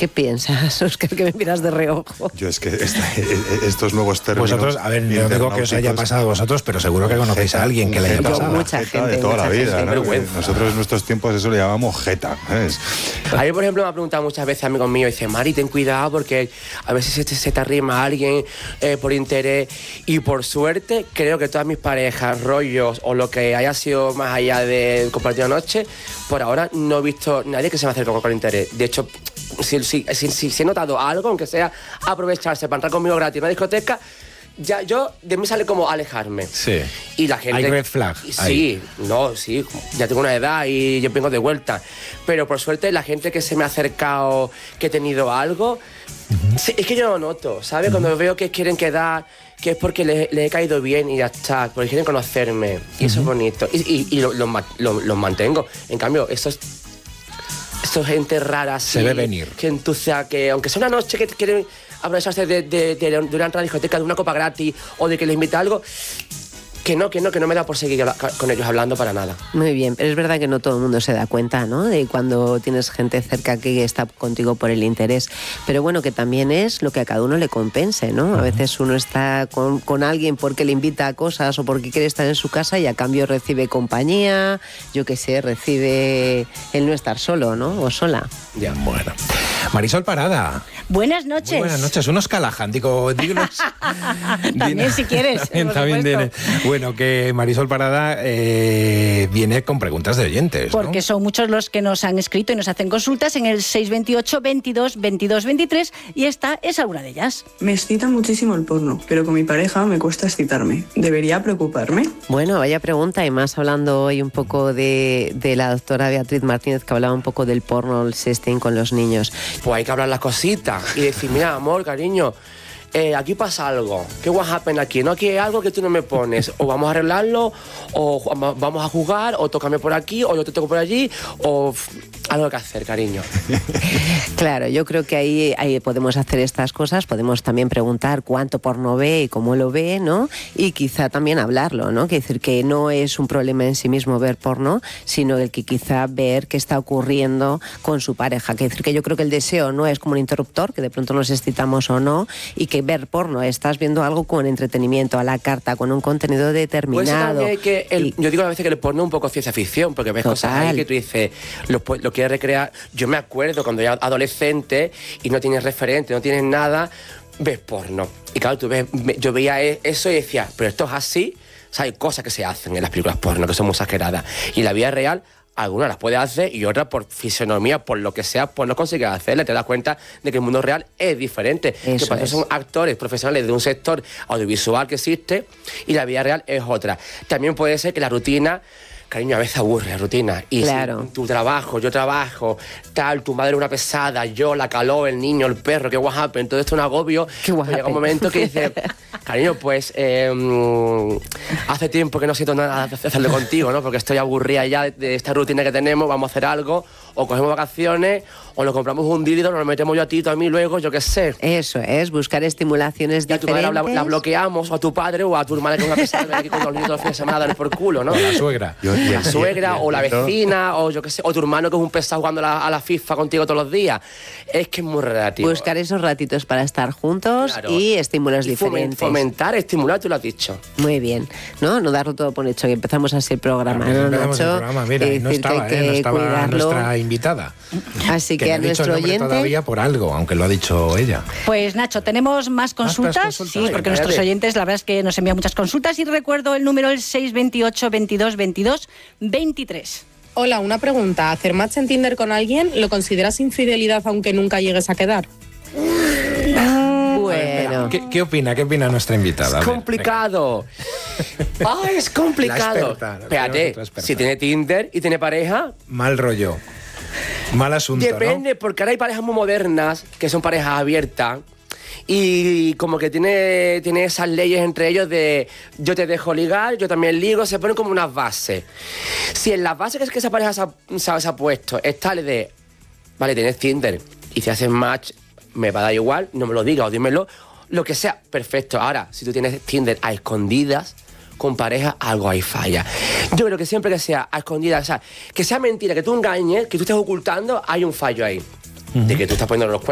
¿Qué piensas, Óscar, que me miras de reojo? Yo es que estos nuevos términos... Vosotros, a ver, no digo que os haya pasado a vosotros, pero seguro que conocéis a alguien que le haya pasado. Mucha gente de toda la vida, ¿no? vergüenza. Nosotros en nuestros tiempos eso le llamamos jeta, ¿sabes? A mí, por ejemplo, me ha preguntado muchas veces amigos míos, dice, Mari, ten cuidado porque a veces se te arrima alguien por interés, y por suerte creo que todas mis parejas, rollos o lo que haya sido más allá de compartir una noche, por ahora no he visto nadie que se me acerque con interés. De hecho, si he notado algo, aunque sea aprovecharse para entrar conmigo gratis en una discoteca, ya yo de mí sale como alejarme. Sí. Y la gente... Hay red flag. Sí, ya tengo una edad y yo vengo de vuelta. Pero por suerte la gente que se me ha acercado, que he tenido algo, sí, es que yo lo noto, ¿sabes? Cuando veo que quieren quedar, que es porque les he caído bien y ya está, porque quieren conocerme. Y eso es bonito. Y los mantengo. En cambio, esto gente rara así, se ve venir. Que entusiasma, que aunque sea una noche que quieren aprovecharse de una entrada discoteca, de una copa gratis o de que les invita algo, que no me da por seguir con ellos hablando para nada. Muy bien, pero es verdad que no todo el mundo se da cuenta, ¿no?, de cuando tienes gente cerca que está contigo por el interés. Pero bueno, que también es lo que a cada uno le compense, ¿no? A veces uno está con alguien porque le invita a cosas o porque quiere estar en su casa y a cambio recibe compañía, yo qué sé, recibe el no estar solo, ¿no?, o sola. Ya, bueno. Marisol Parada. Buenas noches. Muy buenas noches. Unos Callahan, digo, dignos. También, si quieres. También tiene. Bueno, que Marisol Parada viene con preguntas de oyentes, ¿no? Porque son muchos los que nos han escrito y nos hacen consultas en el 628 22 22 23 y esta es alguna de ellas. Me excita muchísimo el porno, pero con mi pareja me cuesta excitarme. ¿Debería preocuparme? Bueno, vaya pregunta, y más hablando hoy un poco de la doctora Beatriz Martínez, que hablaba un poco del porno, el sexting con los niños. Pues hay que hablar las cositas y decir, mira, amor, cariño, aquí pasa algo, ¿qué what happen aquí? No, aquí hay algo que tú no me pones, o vamos a arreglarlo, o vamos a jugar, o tócame por aquí, o yo te toco por allí, o algo que hacer, cariño. Claro, yo creo que ahí podemos hacer estas cosas, podemos también preguntar cuánto porno ve y cómo lo ve, ¿no? Y quizá también hablarlo, ¿no? Que decir que no es un problema en sí mismo ver porno, sino el que quizá ver qué está ocurriendo con su pareja. Que decir que yo creo que el deseo no es como un interruptor, que de pronto nos excitamos o no, y que ver porno, estás viendo algo con entretenimiento, a la carta, con un contenido determinado. Pues que yo digo a veces que el porno es un poco ciencia ficción, porque ves cosas ahí que tú dices, lo quieres recrear. Yo me acuerdo cuando era adolescente y no tienes referente, no tienes nada, ves porno. Y claro, yo veía eso y decía, pero esto es así. O sea, hay cosas que se hacen en las películas porno que son muy exageradas. Y en la vida real, algunas las puedes hacer y otras por fisonomía, por lo que sea, pues no consigues hacerle. Te das cuenta de que el mundo real es diferente. Eso que para eso son actores profesionales de un sector audiovisual que existe y la vida real es otra. También puede ser que la rutina... Cariño, a veces aburre la rutina. Y claro. Si tu trabajo, yo trabajo, tal, tu madre es una pesada, yo, la calor, el niño, el perro, qué what happen, todo esto es un agobio. Pues llega un momento que dice, cariño, pues hace tiempo que no siento nada de hacerlo contigo, ¿no? Porque estoy aburrida ya de esta rutina que tenemos, vamos a hacer algo, o cogemos vacaciones, o nos compramos un dildo, nos lo metemos yo a ti, tú a mí, luego, yo qué sé. Eso es, buscar estimulaciones y a diferentes. tu madre la bloqueamos, o a tu padre, o a tu hermana que es una pesada, aquí con los niños todos los fines de semana a darle por culo, ¿no? O la suegra. La suegra, o la vecina, o yo qué sé, o tu hermano que es un pesado jugando a la FIFA contigo todos los días. Es que es muy relativo. Buscar esos ratitos para estar juntos, claro, y estímulos diferentes. Fomentar, estimular, tú lo has dicho. Muy bien, ¿no? No darlo todo por hecho, que empezamos así el programa, ¿no, Nacho? Mira, no estaba nuestra invitada. Así que a nuestro oyente... todavía por algo, aunque lo ha dicho ella. Pues Nacho, tenemos más consultas. Sí, porque nuestros oyentes, la verdad es que nos envían muchas consultas, y recuerdo el número, el 628 22 22 23. Hola, una pregunta. ¿Hacer match en Tinder con alguien lo consideras infidelidad aunque nunca llegues a quedar? Bueno. ¿Qué opina nuestra invitada? Es complicado. Es complicado. Espérate, si tiene Tinder y tiene pareja... Mal rollo. Mal asunto, depende, ¿no? Porque ahora hay parejas muy modernas, que son parejas abiertas, y como que tiene esas leyes entre ellos de yo te dejo ligar, yo también ligo, se ponen como unas bases. Si en las bases que esa pareja se ha puesto es tal de, vale, tienes Tinder, y si haces match, me va a dar igual, no me lo digas o dímelo, lo que sea, perfecto. Ahora, si tú tienes Tinder a escondidas, con pareja, algo ahí falla. Yo creo que siempre que sea a escondidas, o sea, que sea mentira, que tú engañes, que tú estés ocultando, hay un fallo ahí. De que tú estás poniendo los cuernos.